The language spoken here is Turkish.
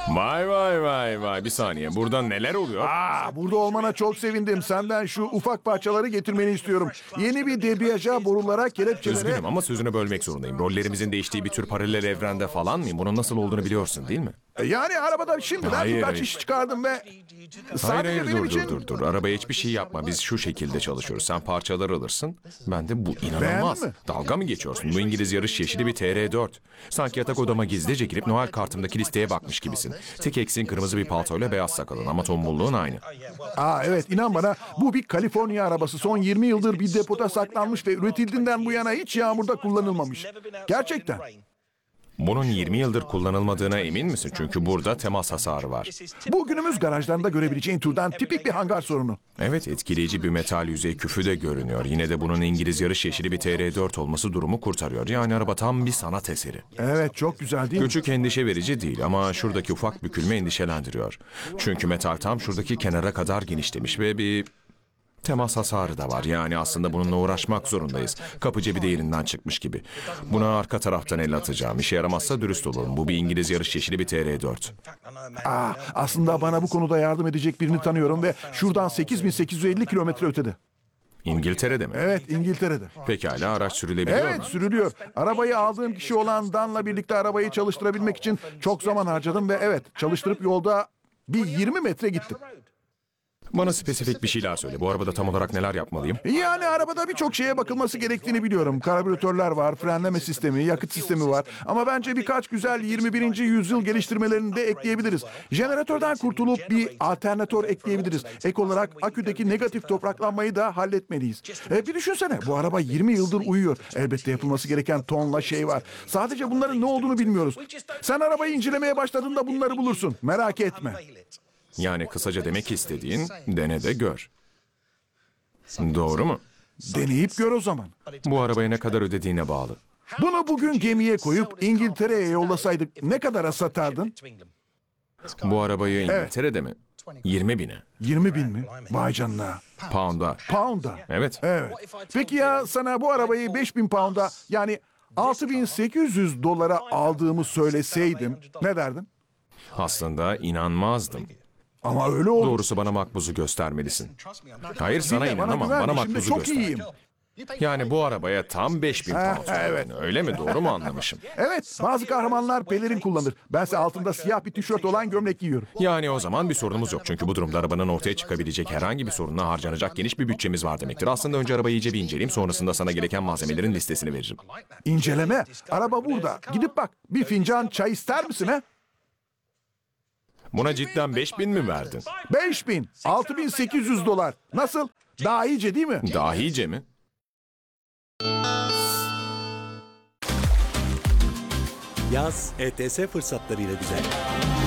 Vay vay vay vay. Bir saniye. Burada neler oluyor? Burada olmana çok sevindim. Senden şu ufak parçaları getirmeni istiyorum. Yeni bir debriyaja, borulara, kelepçelere... Üzgünüm ama sözünü bölmek zorundayım. Rollerimizin değiştiği bir tür paralel evrende falan mıyım? Bunun nasıl olduğunu biliyorsun değil mi? Yani arabada şimdiden Hayır, birkaç hayır. iş çıkardım ve... Hayır Sadece hayır benim dur için... dur. Arabaya hiçbir şey yapma. Biz şu şekilde çalışıyoruz. Sen parçalar alırsın. Ben de bu inanılmaz. Beğendin mi? Dalga mı geçiyorsun? Bu İngiliz yarış yeşili bir TR4. Sanki yatak odama gizlice girip Noel kartımdaki listeye bakmış gibisin. Tek eksiğin kırmızı bir paltoyla beyaz sakalın ama tombulluğun aynı. Evet, inan bana, bu bir Kaliforniya arabası. Son 20 yıldır bir depoda saklanmış ve üretildiğinden bu yana hiç yağmurda kullanılmamış. Gerçekten. Bunun 20 yıldır kullanılmadığına emin misin? Çünkü burada temas hasarı var. Bu günümüz garajlarında görebileceğin türden tipik bir hangar sorunu. Evet, etkileyici bir metal yüzey küfü de görünüyor. Yine de bunun İngiliz yarış yeşili bir TR4 olması durumu kurtarıyor. Yani araba tam bir sanat eseri. Evet, çok güzel değil mi? Küçük endişe verici değil ama şuradaki ufak bükülme endişelendiriyor. Çünkü metal tam şuradaki kenara kadar genişlemiş ve bir temas hasarı da var. Yani aslında bununla uğraşmak zorundayız. Kapı cebi de yerinden çıkmış gibi. Buna arka taraftan el atacağım. İşe yaramazsa dürüst olalım. Bu bir İngiliz yarış yeşili bir TR4. Aslında bana bu konuda yardım edecek birini tanıyorum ve şuradan 8850 kilometre ötede. İngiltere'de mi? Evet, İngiltere'de. Pekala, araç sürülebiliyor Evet, mu? sürülüyor. Arabayı aldığım kişi olan Dan'la birlikte arabayı çalıştırabilmek için çok zaman harcadım ve evet, çalıştırıp yolda bir 20 metre gittim. Bana spesifik bir şeyler söyle. Bu arabada tam olarak neler yapmalıyım? Yani arabada birçok şeye bakılması gerektiğini biliyorum. Karbüratörler var, frenleme sistemi, yakıt sistemi var. Ama bence birkaç güzel 21. yüzyıl geliştirmelerini de ekleyebiliriz. Jeneratörden kurtulup bir alternatör ekleyebiliriz. Ek olarak aküdeki negatif topraklanmayı da halletmeliyiz. Bir düşünsene, bu araba 20 yıldır uyuyor. Elbette yapılması gereken tonla şey var. Sadece bunların ne olduğunu bilmiyoruz. Sen arabayı incelemeye başladığında bunları bulursun. Merak etme. Yani kısaca demek istediğin dene de gör. Doğru mu? Deneyip gör o zaman. Bu arabaya ne kadar ödediğine bağlı. Bunu bugün gemiye koyup İngiltere'ye yollasaydık ne kadara satardın? Bu arabayı İngiltere'de mi? 20 bine. 20 bin mi? Vay canına. Pound'a. Pound'a. Evet. Evet. Peki ya sana bu arabayı 5000 pound'a yani 6800 dolara aldığımı söyleseydim ne derdin? Aslında inanmazdım. Ama öyle oldu. Doğrusu bana makbuzu göstermelisin. Hayır, sana Dinle, bana inanamam. güven, Bana işimde makbuzu çok göster. iyiyim. Yani bu arabaya tam 5000 pound. evet. Öyle mi? Doğru mu anlamışım? Evet, bazı kahramanlar pelerin kullanır. Bense altında siyah bir tişört olan gömlek giyiyorum. Yani o zaman bir sorunumuz yok. Çünkü bu durumda arabanın ortaya çıkabilecek herhangi bir sorunla harcanacak geniş bir bütçemiz var demektir. Aslında önce arabayı iyice bir inceleyeyim. Sonrasında sana gereken malzemelerin listesini veririm. İnceleme. Araba burada. Gidip bak. Bir fincan çay ister misin he? Buna cidden 5000 mi verdin? 5000, 6800 dolar. Nasıl? Daha iyice değil mi? Dahice mi? Yaz ETS fırsatlarıyla güzel.